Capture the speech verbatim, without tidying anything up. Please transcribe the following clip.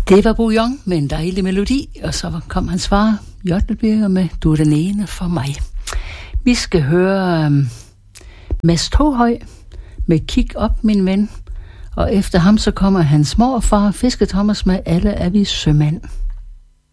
Det var Bo Jong med en dejlig melodi, og så kom hans far, Jøttelbjerg, med Du er den ene for mig. Vi skal høre um, Mads Toghøj med Kig op, min ven, og efter ham så kommer hans morfar, Fiske Thomas, med Alle er vi sømænd.